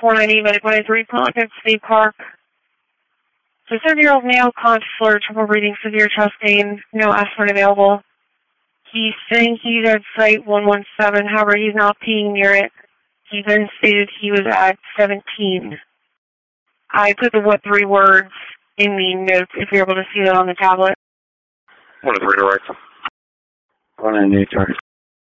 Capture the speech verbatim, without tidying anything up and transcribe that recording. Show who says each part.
Speaker 1: four ninety, medic one eight three, contact State Park. So seven-year-old male, conscious, slurred, triple breathing, severe chest pain, no aspirin available. He's saying he's at site one one seven, however, he's not being near it. He then stated he was at seventeen. I put the what three words in the notes if you're able to see that on the tablet.
Speaker 2: One of three direct.
Speaker 3: One and eight, sorry.